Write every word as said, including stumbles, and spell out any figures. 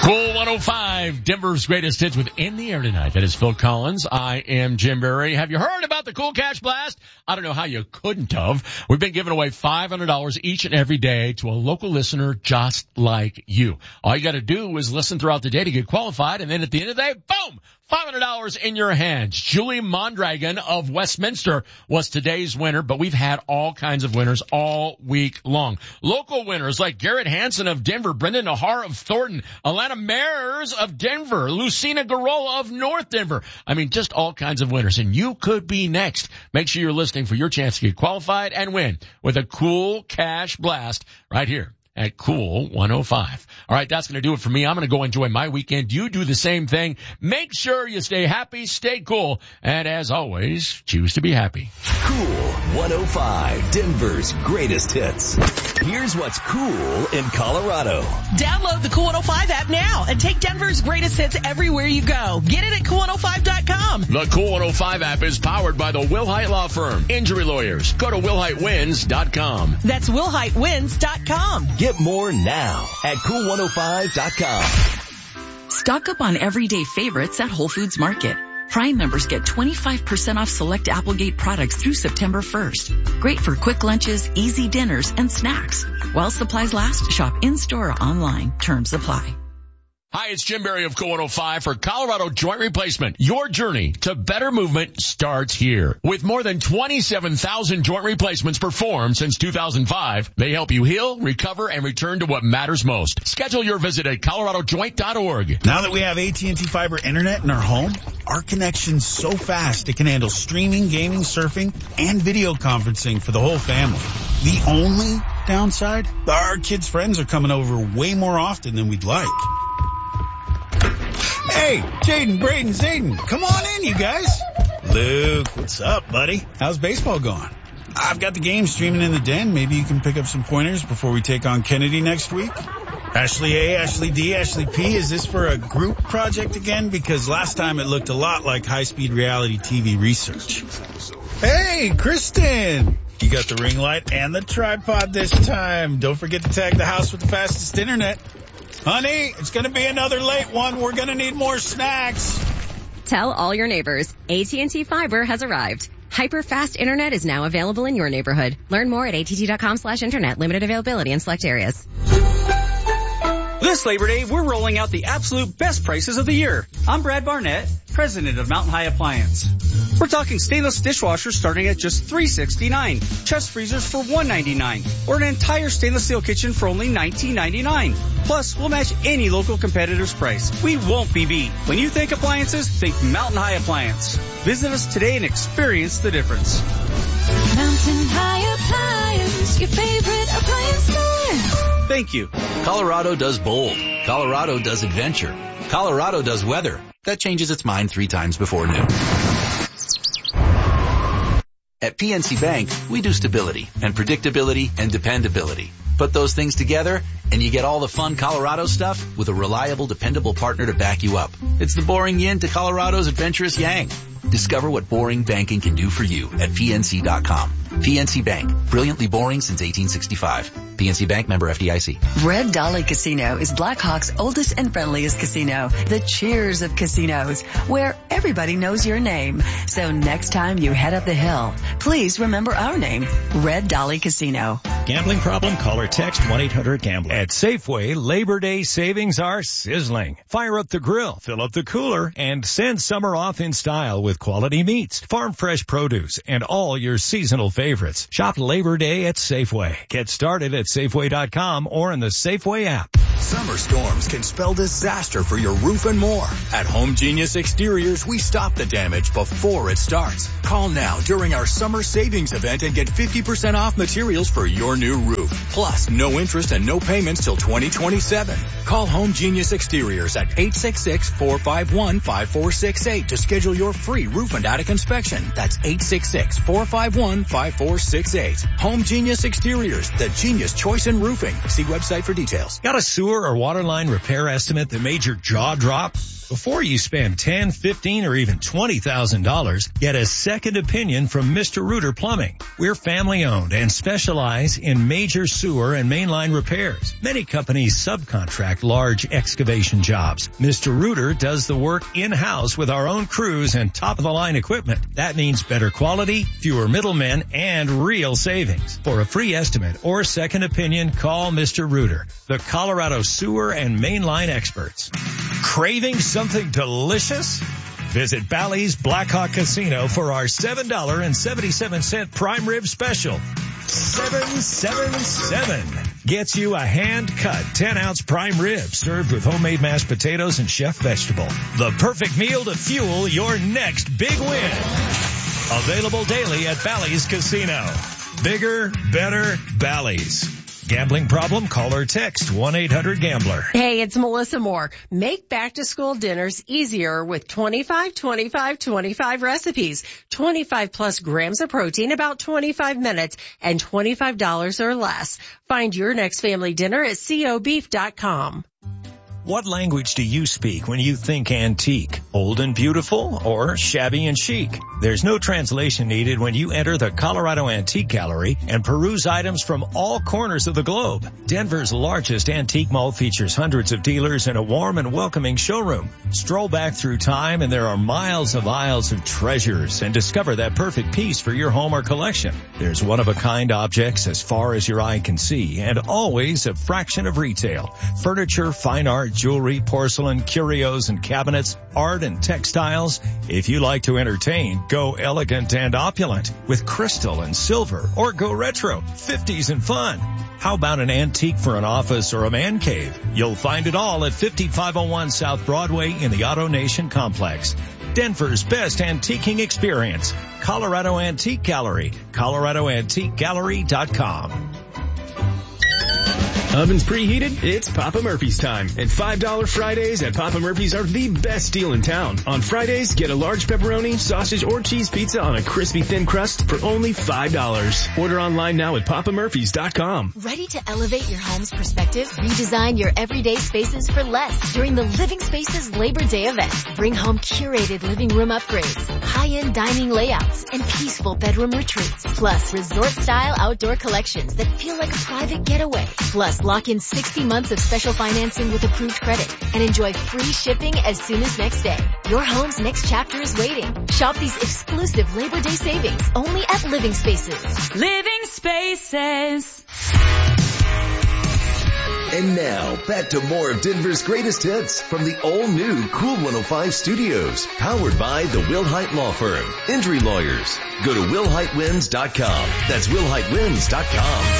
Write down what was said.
Cool one oh five, Denver's greatest hits with In the Air tonight. That is Phil Collins. I am Jim Berry. Have you heard about the Cool Cash Blast? I don't know how you couldn't have. We've been giving away five hundred dollars each and every day to a local listener just like you. All you got to do is listen throughout the day to get qualified, and then at the end of the day, boom! five hundred dollars in your hands. Julie Mondragon of Westminster was today's winner, but we've had all kinds of winners all week long. Local winners like Garrett Hansen of Denver, Brendan Nahar of Thornton, Alana Mears of Denver, Lucina Garola of North Denver. I mean, just all kinds of winners, and you could be next. Make sure you're listening for your chance to get qualified and win with a Cool Cash Blast right here at Cool one oh five. All right, that's going to do it for me. I'm going to go enjoy my weekend. You do the same thing. Make sure you stay happy, stay cool, and as always, choose to be happy. Cool one oh five, Denver's greatest hits. Here's what's cool in Colorado. Download the Cool one oh five app now and take Denver's greatest hits everywhere you go. Get it at cool one oh five dot com. The Cool one oh five app is powered by the Wilhite Law Firm. Injury lawyers. Go to wilhite wins dot com. That's wilhite wins dot com. Get more now at cool one oh five dot com. Stock up on everyday favorites at Whole Foods Market. Prime members get twenty-five percent off select Applegate products through September first. Great for quick lunches, easy dinners, and snacks. While supplies last, shop in-store or online. Terms apply. Hi, it's Jim Berry of Cool one oh five for Colorado Joint Replacement. Your journey to better movement starts here. With more than twenty-seven thousand joint replacements performed since two thousand five, they help you heal, recover, and return to what matters most. Schedule your visit at colorado joint dot org. Now that we have A T and T Fiber Internet in our home, our connection's so fast it can handle streaming, gaming, surfing, and video conferencing for the whole family. The only downside? Our kids' friends are coming over way more often than we'd like. Hey, Jaden, Braden, Zayden, come on in, you guys. Luke, what's up, buddy? How's baseball going? I've got the game streaming in the den. Maybe you can pick up some pointers before we take on Kennedy next week. Ashley A, Ashley D, Ashley P, is this for a group project again? Because last time it looked a lot like high-speed reality T V research. Hey, Kristen! You got the ring light and the tripod this time. Don't forget to tag the house with the fastest internet. Honey, it's going to be another late one. We're going to need more snacks. Tell all your neighbors, A T and T Fiber has arrived. Hyper-fast internet is now available in your neighborhood. Learn more at A T T dot com slash internet. Limited availability in select areas. This Labor Day, we're rolling out the absolute best prices of the year. I'm Brad Barnett, president of Mountain High Appliance. We're talking stainless dishwashers starting at just three sixty-nine, chest freezers for one ninety-nine, or an entire stainless steel kitchen for only nineteen ninety-nine. Plus, we'll match any local competitor's price. We won't be beat. When you think appliances, think Mountain High Appliance. Visit us today and experience the difference. Mountain High Appliance, your favorite appliance store. Thank you. Colorado does bold. Colorado does adventure. Colorado does weather. That changes its mind three times before noon. At P N C Bank, we do stability and predictability and dependability. Put those things together, and you get all the fun Colorado stuff with a reliable, dependable partner to back you up. It's the boring yin to Colorado's adventurous yang. Discover what boring banking can do for you at P N C dot com. P N C Bank, brilliantly boring since eighteen sixty-five. P N C Bank, member F D I C. Red Dolly Casino is Blackhawk's oldest and friendliest casino. The cheers of casinos, where everybody knows your name. So next time you head up the hill, please remember our name, Red Dolly Casino. Gambling problem? Call or text one eight hundred gambler. At Safeway, Labor Day savings are sizzling. Fire up the grill, fill up the cooler, and send summer off in style with quality meats, farm fresh produce, and all your seasonal favorites. Shop Labor Day at Safeway. Get started at Safeway dot com or in the Safeway app. Summer storms can spell disaster for your roof and more. At Home Genius Exteriors, we stop the damage before it starts. Call now during our summer savings event and get fifty percent off materials for your new roof. Plus, no interest and no payments till twenty twenty-seven. Call Home Genius Exteriors at eight six six, four five one, five four six eight to schedule your free roof and attic inspection. That's eight six six, four five one, five four six eight. Home Genius Exteriors, the genius choice in roofing. See website for details. Got a sewer or water line repair estimate that made your jaw drop? Before you spend ten, fifteen, or even twenty thousand dollars, get a second opinion from Mister Rooter Plumbing. We're family owned and specialize in major sewer and mainline repairs. Many companies subcontract large excavation jobs. Mister Rooter does the work in-house with our own crews and top-of-the-line equipment. That means better quality, fewer middlemen, and real savings. For a free estimate or second opinion, call Mister Rooter, the Colorado sewer and mainline experts. Craving something delicious? Visit Bally's Blackhawk Casino for our seven dollars and seventy-seven cents prime rib special. seven seventy-seven gets you a hand-cut ten-ounce prime rib served with homemade mashed potatoes and chef vegetable. The perfect meal to fuel your next big win. Available daily at Bally's Casino. Bigger, better Bally's. Gambling problem? Call or text one eight hundred gambler. Hey, it's Melissa Moore. Make back-to-school dinners easier with twenty-five twenty-five twenty-five recipes. twenty-five plus grams of protein, about twenty-five minutes, and twenty-five dollars or less. Find your next family dinner at co beef dot com. What language do you speak when you think antique? Old and beautiful or shabby and chic? There's no translation needed when you enter the Colorado Antique Gallery and peruse items from all corners of the globe. Denver's largest antique mall features hundreds of dealers and a warm and welcoming showroom. Stroll back through time and there are miles of aisles of treasures and discover that perfect piece for your home or collection. There's one-of-a-kind objects as far as your eye can see and always a fraction of retail. Furniture, fine art, jewelry, porcelain, curios, and cabinets, art and textiles. If you like to entertain, go elegant and opulent with crystal and silver, or go retro, fifties and fun. How about an antique for an office or a man cave? You'll find it all at fifty-five oh one South Broadway in the Auto Nation complex. Denver's best antiquing experience. Colorado Antique Gallery, colorado antique gallery dot com. Ovens preheated? It's Papa Murphy's time. And five dollar Fridays at Papa Murphy's are the best deal in town. On Fridays, get a large pepperoni, sausage, or cheese pizza on a crispy thin crust for only five dollars. Order online now at papa murphys dot com. Ready to elevate your home's perspective? Redesign your everyday spaces for less during the Living Spaces Labor Day event. Bring home curated living room upgrades, high-end dining layouts, and peaceful bedroom retreats. Plus, resort-style outdoor collections that feel like a private getaway. Plus, lock in sixty months of special financing with approved credit and enjoy free shipping as soon as next day. Your home's next chapter is waiting. Shop these exclusive Labor Day savings only at Living Spaces. Living Spaces. And now, back to more of Denver's greatest hits from the all-new Cool one oh five Studios, powered by the Wilhite Law Firm. Injury lawyers. Go to wilhite wins dot com. That's wilhite wins dot com.